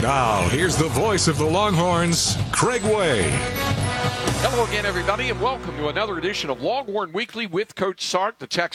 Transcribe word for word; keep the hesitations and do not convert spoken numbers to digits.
Now, here's the voice of the Longhorns, Craig Way. Hello again, everybody, and welcome to another edition of Longhorn Weekly with Coach Sark. The Texas